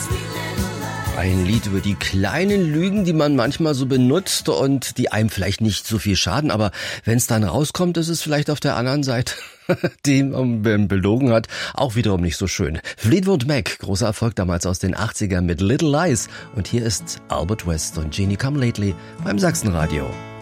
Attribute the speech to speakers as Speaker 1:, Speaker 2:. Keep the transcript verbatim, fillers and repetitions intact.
Speaker 1: Ein Lied über die kleinen Lügen, die man manchmal so benutzt und die einem vielleicht nicht so viel schaden, aber wenn es dann rauskommt, ist es vielleicht auf der anderen Seite, die man belogen hat, auch wiederum nicht so schön. Fleetwood Mac, großer Erfolg damals aus den achtzigern mit Little Lies. Und hier ist Albert West und Jeannie Come Lately beim Sachsenradio.